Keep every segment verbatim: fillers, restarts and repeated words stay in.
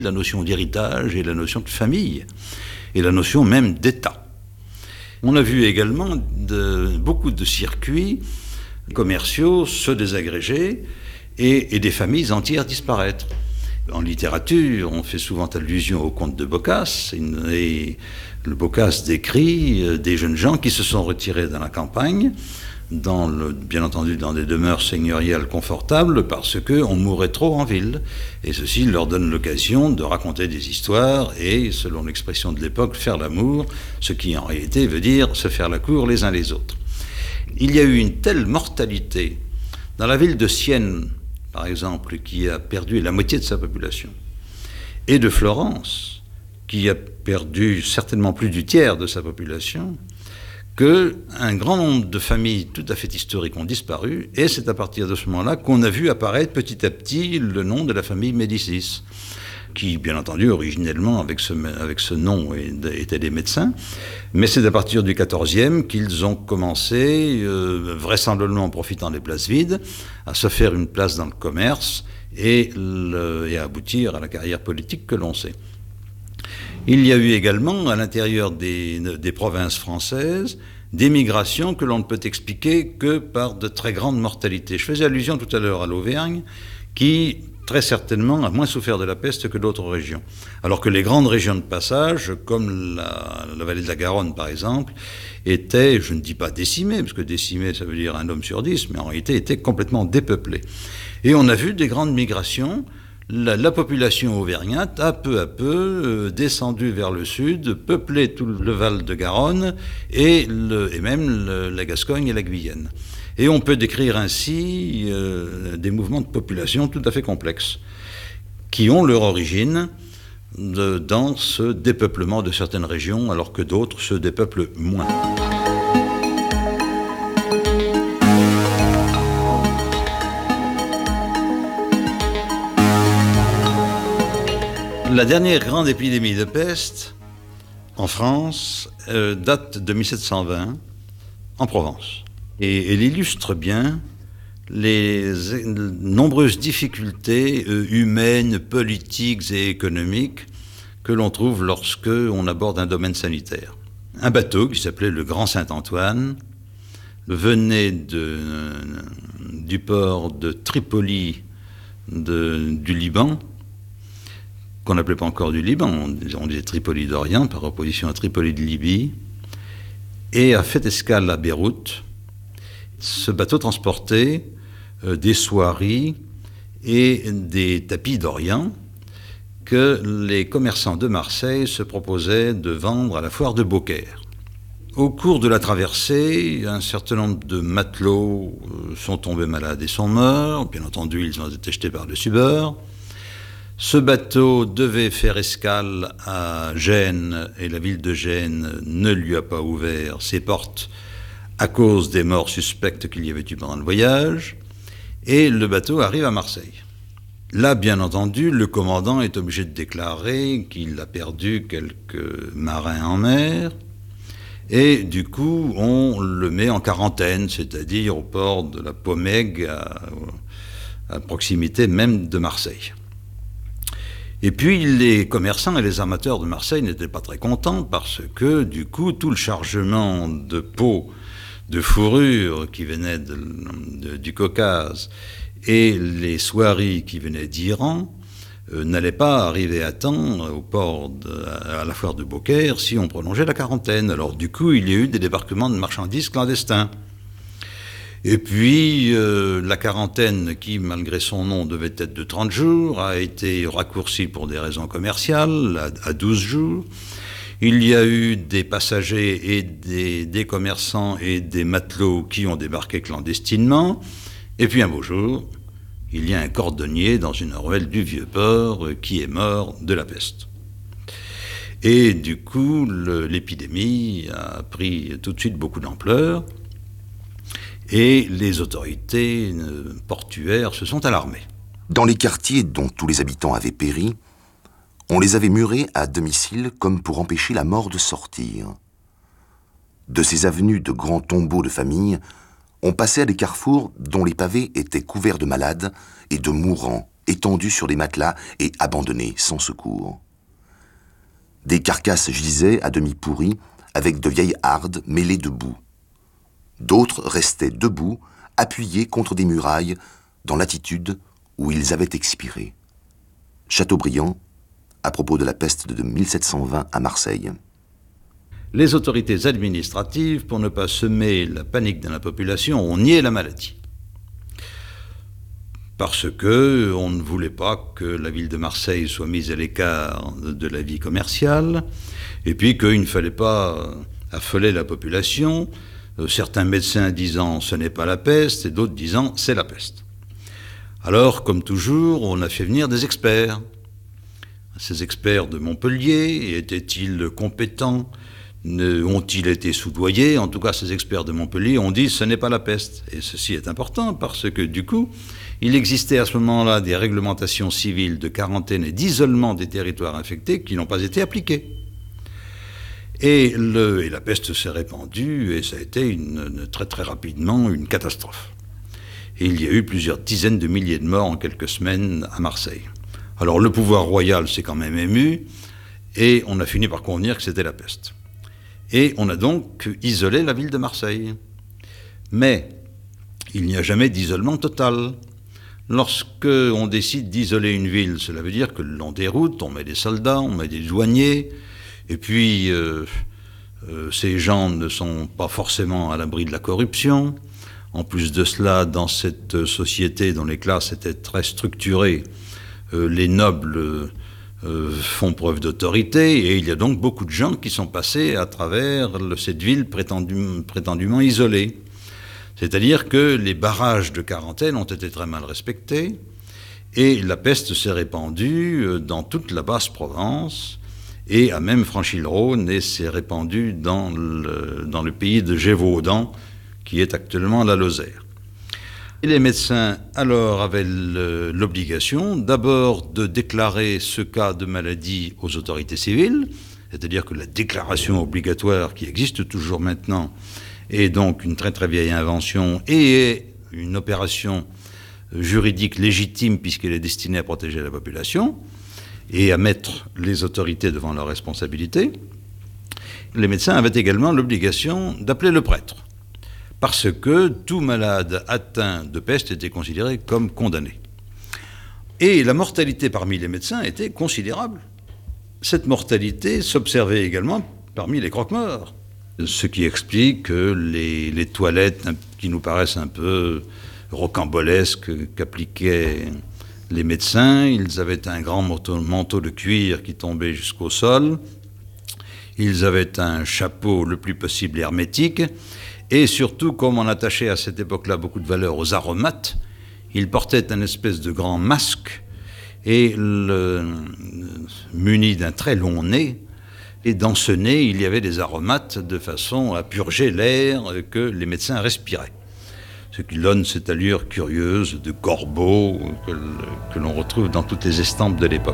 la notion d'héritage et la notion de famille, et la notion même d'État. On a vu également de, beaucoup de circuits commerciaux se désagréger et, et des familles entières disparaître. En littérature, on fait souvent allusion au conte de Boccace, et le Boccace décrit des jeunes gens qui se sont retirés dans la campagne, dans le, bien entendu dans des demeures seigneuriales confortables, parce qu'on mourait trop en ville. Et ceci leur donne l'occasion de raconter des histoires et, selon l'expression de l'époque, faire l'amour, ce qui en réalité veut dire se faire la cour les uns les autres. Il y a eu une telle mortalité dans la ville de Sienne, par exemple, qui a perdu la moitié de sa population, et de Florence, qui a perdu certainement plus du tiers de sa population, qu'un grand nombre de familles tout à fait historiques ont disparu, et c'est à partir de ce moment-là qu'on a vu apparaître petit à petit le nom de la famille Médicis, qui, bien entendu, originellement, avec ce, avec ce nom, étaient des médecins, mais c'est à partir du quatorzième qu'ils ont commencé, euh, vraisemblablement en profitant des places vides, à se faire une place dans le commerce et, le, et à aboutir à la carrière politique que l'on sait. Il y a eu également, à l'intérieur des, des provinces françaises, des migrations que l'on ne peut expliquer que par de très grandes mortalités. Je faisais allusion tout à l'heure à l'Auvergne, qui, très certainement, a moins souffert de la peste que d'autres régions. Alors que les grandes régions de passage, comme la, la vallée de la Garonne, par exemple, étaient, je ne dis pas décimées, parce que décimées, ça veut dire un homme sur dix, mais en réalité étaient complètement dépeuplées. Et on a vu des grandes migrations. La, la population auvergnate a peu à peu euh, descendu vers le sud, peuplé tout le Val de Garonne et, le, et même le, la Gascogne et la Guyenne. Et on peut décrire ainsi euh, des mouvements de population tout à fait complexes, qui ont leur origine de, dans ce dépeuplement de certaines régions, alors que d'autres se dépeuplent moins. La dernière grande épidémie de peste en France euh, date de mille sept cent vingt en Provence. Et elle illustre bien les nombreuses difficultés euh, humaines, politiques et économiques que l'on trouve lorsque on aborde un domaine sanitaire. Un bateau qui s'appelait le Grand Saint-Antoine venait de, du port de Tripoli de, du Liban, qu'on n'appelait pas encore du Liban, on disait Tripoli d'Orient, par opposition à Tripoli de Libye, et a fait escale à Beyrouth. Ce bateau transportait euh, des soieries et des tapis d'Orient que les commerçants de Marseille se proposaient de vendre à la foire de Beaucaire. Au cours de la traversée, un certain nombre de matelots euh, sont tombés malades et sont morts. Bien entendu, ils ont été jetés par-dessus bord. Ce bateau devait faire escale à Gênes et la ville de Gênes ne lui a pas ouvert ses portes à cause des morts suspectes qu'il y avait eu pendant le voyage, et le bateau arrive à Marseille. Là, bien entendu, le commandant est obligé de déclarer qu'il a perdu quelques marins en mer, et du coup, on le met en quarantaine, c'est-à-dire au port de la Pomègue, à, à proximité même de Marseille. Et puis les commerçants et les amateurs de Marseille n'étaient pas très contents parce que du coup tout le chargement de peaux, de fourrure qui venait de, de, du Caucase et les soieries qui venaient d'Iran euh, n'allaient pas arriver à temps au port de, à la foire de Beaucaire si on prolongeait la quarantaine. Alors du coup il y a eu des débarquements de marchandises clandestins. Et puis, euh, la quarantaine, qui, malgré son nom, devait être de trente jours, a été raccourcie pour des raisons commerciales à, à douze jours. Il y a eu des passagers et des, des commerçants et des matelots qui ont débarqué clandestinement. Et puis, un beau jour, il y a un cordonnier dans une ruelle du Vieux-Port qui est mort de la peste. Et du coup, le, l'épidémie a pris tout de suite beaucoup d'ampleur. Et les autorités portuaires se sont alarmées. Dans les quartiers dont tous les habitants avaient péri, on les avait murés à domicile comme pour empêcher la mort de sortir. De ces avenues de grands tombeaux de famille, on passait à des carrefours dont les pavés étaient couverts de malades et de mourants, étendus sur des matelas et abandonnés sans secours. Des carcasses gisaient à demi pourries, avec de vieilles hardes mêlées de boue. D'autres restaient debout, appuyés contre des murailles, dans l'attitude où ils avaient expiré. Chateaubriand, à propos de la peste de mille sept cent vingt à Marseille. Les autorités administratives, pour ne pas semer la panique dans la population, ont nié la maladie. Parce qu'on ne voulait pas que la ville de Marseille soit mise à l'écart de la vie commerciale, et puis qu'il ne fallait pas affoler la population, certains médecins disant « ce n'est pas la peste » et d'autres disant « c'est la peste ». Alors, comme toujours, on a fait venir des experts. Ces experts de Montpellier, étaient-ils compétents ? Ont-ils été soudoyés? En tout cas, ces experts de Montpellier ont dit « ce n'est pas la peste ». Et ceci est important parce que, du coup, il existait à ce moment-là des réglementations civiles de quarantaine et d'isolement des territoires infectés qui n'ont pas été appliquées. Et, le, et la peste s'est répandue et ça a été une, une, très très rapidement une catastrophe. Et il y a eu plusieurs dizaines de milliers de morts en quelques semaines à Marseille. Alors le pouvoir royal s'est quand même ému et on a fini par convenir que c'était la peste. Et on a donc isolé la ville de Marseille. Mais il n'y a jamais d'isolement total. Lorsqu'on décide d'isoler une ville, cela veut dire que le long des routes, on met des soldats, on met des douaniers, et puis euh, euh, ces gens ne sont pas forcément à l'abri de la corruption. En plus de cela, dans cette société dont les classes étaient très structurées, euh, les nobles euh, font preuve d'autorité, et il y a donc beaucoup de gens qui sont passés à travers le, cette ville prétendu, prétendument isolée. C'est-à-dire que les barrages de quarantaine ont été très mal respectés, et la peste s'est répandue dans toute la Basse-Provence, et a même franchi le Rhône, et s'est répandue dans le, dans le pays de Gévaudan, qui est actuellement la Lozère. Et les médecins, alors, avaient l'obligation d'abord de déclarer ce cas de maladie aux autorités civiles, c'est-à-dire que la déclaration obligatoire qui existe toujours maintenant est donc une très très vieille invention et est une opération juridique légitime puisqu'elle est destinée à protéger la population et à mettre les autorités devant leurs responsabilités. Les médecins avaient également l'obligation d'appeler le prêtre, parce que tout malade atteint de peste était considéré comme condamné. Et la mortalité parmi les médecins était considérable. Cette mortalité s'observait également parmi les croque-morts, ce qui explique que les, les toilettes qui nous paraissent un peu rocambolesques qu'appliquaient les médecins. Ils avaient un grand manteau, manteau de cuir qui tombait jusqu'au sol. Ils avaient un chapeau le plus possible hermétique. Et surtout, comme on attachait à cette époque-là beaucoup de valeur aux aromates, ils portaient un espèce de grand masque et le, muni d'un très long nez. Et dans ce nez, il y avait des aromates de façon à purger l'air que les médecins respiraient. Ce qui donne cette allure curieuse de corbeau que, que l'on retrouve dans toutes les estampes de l'époque.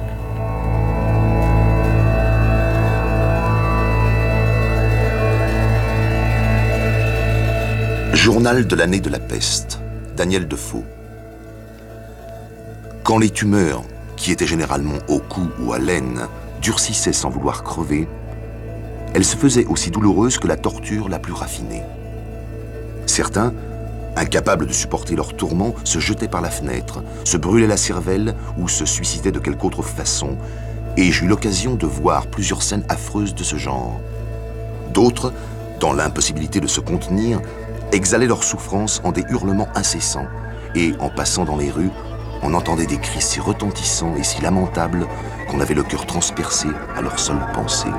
Journal de l'année de la peste, Daniel Defoe. Quand les tumeurs, qui étaient généralement au cou ou à l'aine, durcissaient sans vouloir crever, elles se faisaient aussi douloureuses que la torture la plus raffinée. Certains, incapables de supporter leur tourment, se jetaient par la fenêtre, se brûlaient la cervelle ou se suicidaient de quelque autre façon, et j'eus l'occasion de voir plusieurs scènes affreuses de ce genre. D'autres, dans l'impossibilité de se contenir, exhalaient leur souffrance en des hurlements incessants, et en passant dans les rues, on entendait des cris si retentissants et si lamentables qu'on avait le cœur transpercé à leur seule pensée.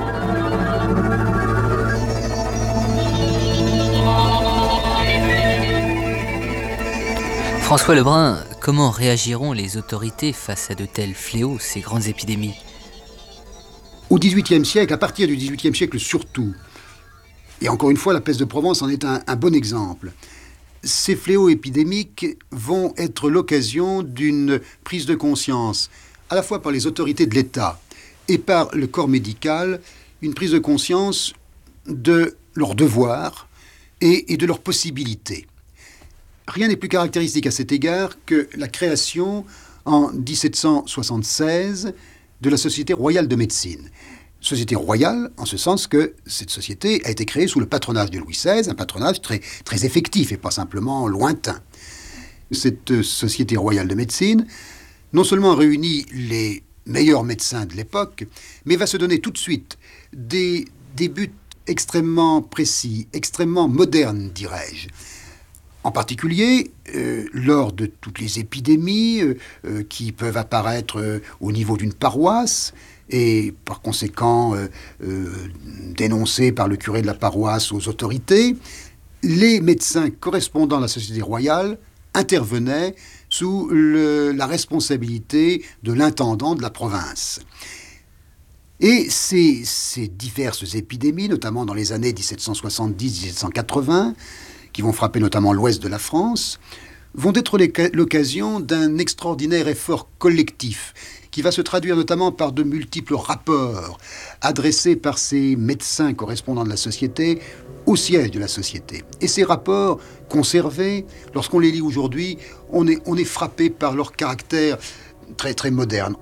François Lebrun, comment réagiront les autorités face à de tels fléaux, ces grandes épidémies? Au dix-huitième siècle, à partir du dix-huitième siècle surtout, et encore une fois, la peste de Provence en est un, un bon exemple. Ces fléaux épidémiques vont être l'occasion d'une prise de conscience, à la fois par les autorités de l'État et par le corps médical, une prise de conscience de leurs devoirs et, et de leurs possibilités. Rien n'est plus caractéristique à cet égard que la création en dix-sept cent soixante-seize de la Société royale de médecine. Société royale, en ce sens que cette société a été créée sous le patronage de Louis seize, un patronage très, très effectif et pas simplement lointain. Cette Société royale de médecine, non seulement réunit les meilleurs médecins de l'époque, mais va se donner tout de suite des, des buts extrêmement précis, extrêmement modernes, dirais-je. En particulier, euh, lors de toutes les épidémies euh, euh, qui peuvent apparaître euh, au niveau d'une paroisse, et par conséquent euh, euh, dénoncées par le curé de la paroisse aux autorités, les médecins correspondants à la Société royale intervenaient sous le, la responsabilité de l'intendant de la province. Et ces, ces diverses épidémies, notamment dans les années dix-sept cent soixante-dix à dix-sept cent quatre-vingts, qui vont frapper notamment l'ouest de la France, vont être l'occasion d'un extraordinaire effort collectif qui va se traduire notamment par de multiples rapports adressés par ces médecins correspondants de la société au siège de la société. Et ces rapports conservés, lorsqu'on les lit aujourd'hui, on est, on est frappé par leur caractère très très moderne.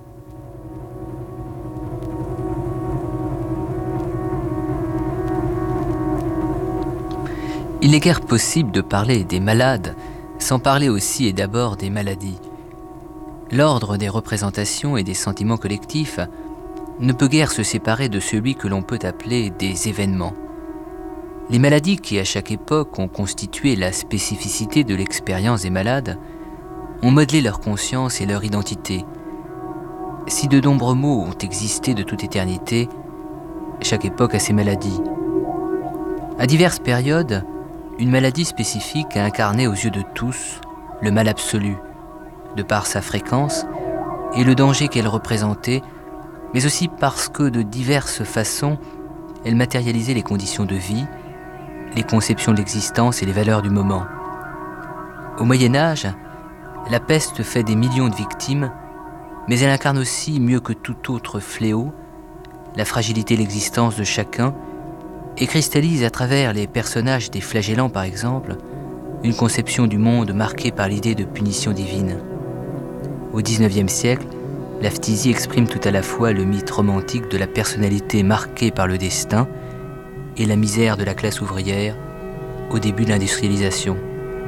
Il n'est guère possible de parler des malades sans parler aussi et d'abord des maladies. L'ordre des représentations et des sentiments collectifs ne peut guère se séparer de celui que l'on peut appeler des événements. Les maladies qui, à chaque époque, ont constitué la spécificité de l'expérience des malades, ont modelé leur conscience et leur identité. Si de nombreux mots ont existé de toute éternité, chaque époque a ses maladies. À diverses périodes, une maladie spécifique a incarné aux yeux de tous le mal absolu, de par sa fréquence et le danger qu'elle représentait, mais aussi parce que de diverses façons, elle matérialisait les conditions de vie, les conceptions de l'existence et les valeurs du moment. Au Moyen-Âge, la peste fait des millions de victimes, mais elle incarne aussi, mieux que tout autre fléau, la fragilité de l'existence de chacun et cristallise à travers les personnages des flagellants, par exemple, une conception du monde marquée par l'idée de punition divine. Au dix-neuvième siècle, la phtisie exprime tout à la fois le mythe romantique de la personnalité marquée par le destin et la misère de la classe ouvrière au début de l'industrialisation.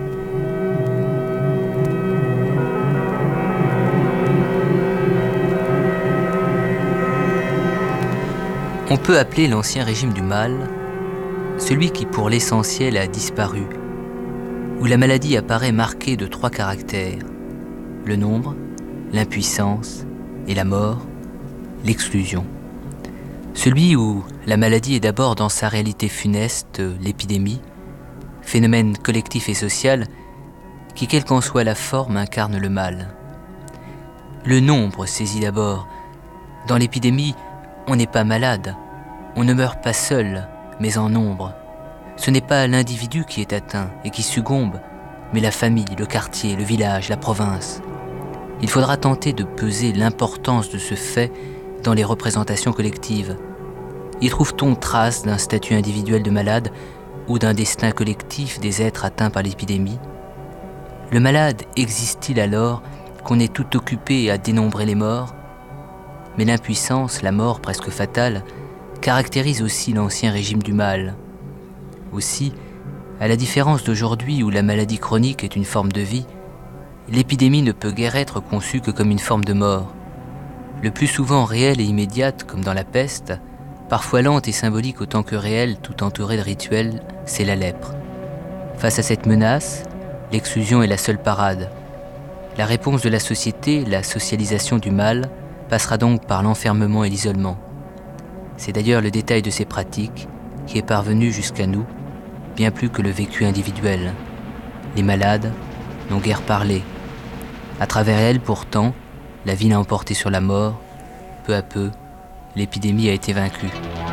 On peut appeler l'ancien régime du mal celui qui pour l'essentiel a disparu, où la maladie apparaît marquée de trois caractères: le nombre, l'impuissance et la mort, l'exclusion. Celui où la maladie est d'abord dans sa réalité funeste, l'épidémie, phénomène collectif et social qui, quelle qu'en soit la forme, incarne le mal. Le nombre saisit d'abord. Dans l'épidémie, on n'est pas malade, on ne meurt pas seul, mais en nombre. Ce n'est pas l'individu qui est atteint et qui succombe, mais la famille, le quartier, le village, la province. Il faudra tenter de peser l'importance de ce fait dans les représentations collectives. Y trouve-t-on trace d'un statut individuel de malade ou d'un destin collectif des êtres atteints par l'épidémie? Le malade existe-t-il alors qu'on est tout occupé à dénombrer les morts? Mais l'impuissance, la mort presque fatale, caractérise aussi l'ancien régime du mal. Aussi, à la différence d'aujourd'hui où la maladie chronique est une forme de vie, l'épidémie ne peut guère être conçue que comme une forme de mort. Le plus souvent réelle et immédiate, comme dans la peste, parfois lente et symbolique autant que réelle, tout entourée de rituels, c'est la lèpre. Face à cette menace, l'exclusion est la seule parade. La réponse de la société, la socialisation du mal, passera donc par l'enfermement et l'isolement. C'est d'ailleurs le détail de ces pratiques qui est parvenu jusqu'à nous, bien plus que le vécu individuel. Les malades n'ont guère parlé. À travers elles, pourtant, la vie l'a emporté sur la mort. Peu à peu, l'épidémie a été vaincue.